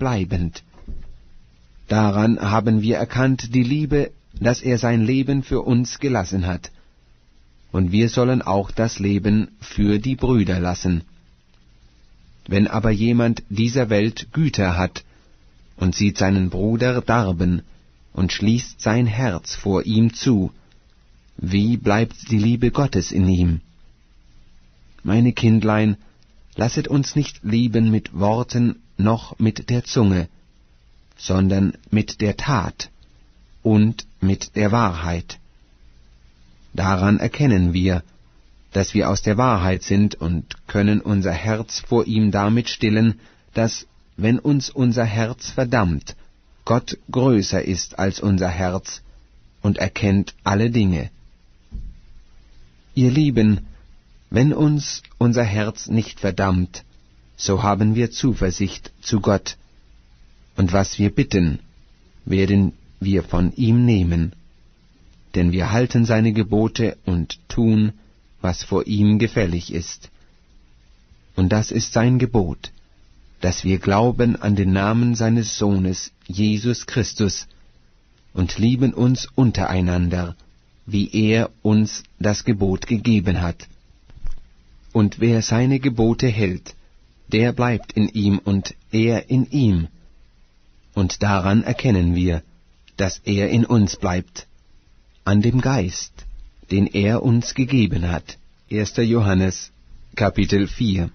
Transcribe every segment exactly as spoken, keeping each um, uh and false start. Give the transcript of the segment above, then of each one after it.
bleibend. Daran haben wir erkannt die Liebe, dass er sein Leben für uns gelassen hat. Und wir sollen auch das Leben für die Brüder lassen. Wenn aber jemand dieser Welt Güter hat und sieht seinen Bruder darben und schließt sein Herz vor ihm zu, wie bleibt die Liebe Gottes in ihm? Meine Kindlein, lasset uns nicht lieben mit Worten noch mit der Zunge, sondern mit der Tat und mit der Wahrheit. Daran erkennen wir, dass wir aus der Wahrheit sind und können unser Herz vor ihm damit stillen, dass, wenn uns unser Herz verdammt, Gott größer ist als unser Herz und erkennt alle Dinge. Ihr Lieben, wenn uns unser Herz nicht verdammt, so haben wir Zuversicht zu Gott, und was wir bitten, werden wir von ihm nehmen, denn wir halten seine Gebote und tun, was vor ihm gefällig ist. Und das ist sein Gebot, dass wir glauben an den Namen seines Sohnes, Jesus Christus, und lieben uns untereinander, wie er uns das Gebot gegeben hat. Und wer seine Gebote hält, der bleibt in ihm und er in ihm. Und daran erkennen wir, dass er in uns bleibt, an dem Geist, den er uns gegeben hat. erster Johannes, Kapitel vier.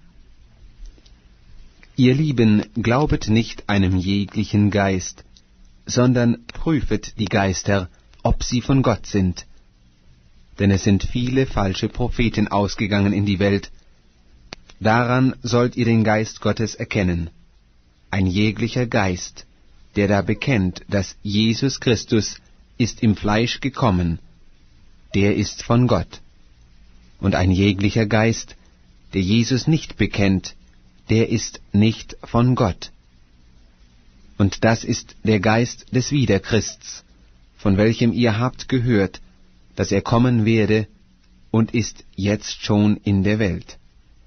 Ihr Lieben, glaubet nicht einem jeglichen Geist, sondern prüfet die Geister, ob sie von Gott sind. Denn es sind viele falsche Propheten ausgegangen in die Welt. Daran sollt ihr den Geist Gottes erkennen. Ein jeglicher Geist, der da bekennt, dass Jesus Christus ist im Fleisch gekommen, der ist von Gott. Und ein jeglicher Geist, der Jesus nicht bekennt, der ist nicht von Gott. Und das ist der Geist des Wiederchrists, von welchem ihr habt gehört, dass er kommen werde und ist jetzt schon in der Welt.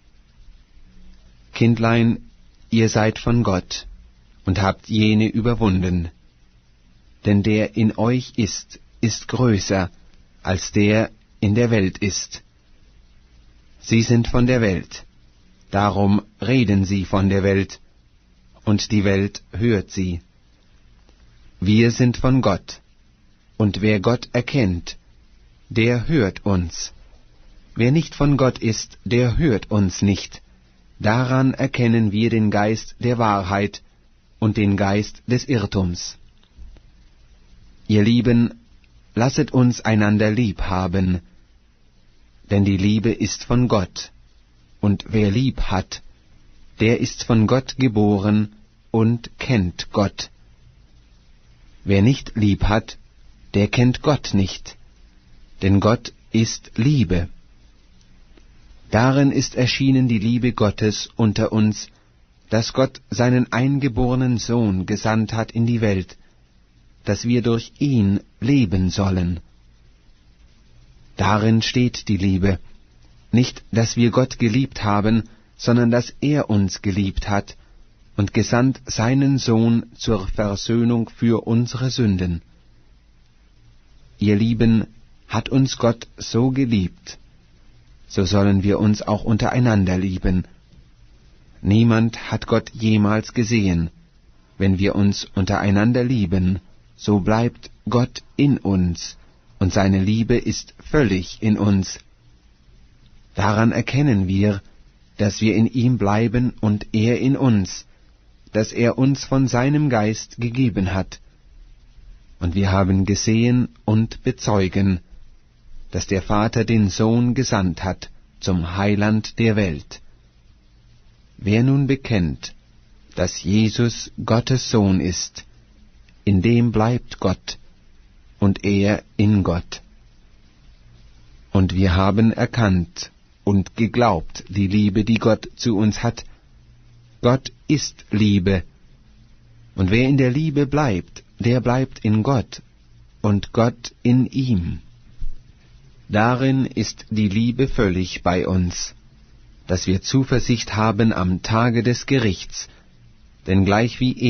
Kindlein, ihr seid von Gott und habt jene überwunden. Denn der in euch ist, ist größer, als der in der Welt ist. Sie sind von der Welt, darum reden sie von der Welt, und die Welt hört sie. Wir sind von Gott, und wer Gott erkennt, der hört uns. Wer nicht von Gott ist, der hört uns nicht. Daran erkennen wir den Geist der Wahrheit und den Geist des Irrtums. Ihr Lieben, lasset uns einander lieb haben, denn die Liebe ist von Gott, und wer lieb hat, der ist von Gott geboren und kennt Gott. Wer nicht lieb hat, der kennt Gott nicht, denn Gott ist Liebe. Darin ist erschienen die Liebe Gottes unter uns, dass Gott seinen eingeborenen Sohn gesandt hat in die Welt, dass wir durch ihn leben sollen. Darin steht die Liebe, nicht, dass wir Gott geliebt haben, sondern dass er uns geliebt hat und gesandt seinen Sohn zur Versöhnung für unsere Sünden. Ihr Lieben, hat uns Gott so geliebt, so sollen wir uns auch untereinander lieben. Niemand hat Gott jemals gesehen. Wenn wir uns untereinander lieben, so bleibt Gott in uns, und seine Liebe ist völlig in uns. Daran erkennen wir, dass wir in ihm bleiben und er in uns, dass er uns von seinem Geist gegeben hat. Und wir haben gesehen und bezeugen, dass der Vater den Sohn gesandt hat zum Heiland der Welt. Wer nun bekennt, dass Jesus Gottes Sohn ist, in dem bleibt Gott, und er in Gott. Und wir haben erkannt und geglaubt die Liebe, die Gott zu uns hat. Gott ist Liebe, und wer in der Liebe bleibt, der bleibt in Gott, und Gott in ihm. Darin ist die Liebe völlig bei uns, dass wir Zuversicht haben am Tage des Gerichts, denn gleich wie